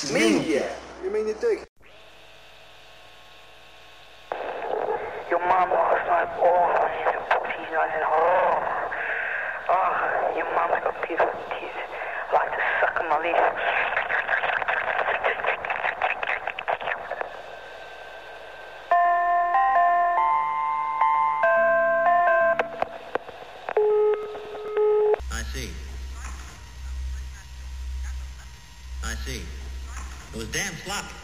Me? Yeah. You mean your dick? Your mom last night, she's nice and your mom's got beautiful teeth. I like to suck on my leaf. I see. It was damn sloppy.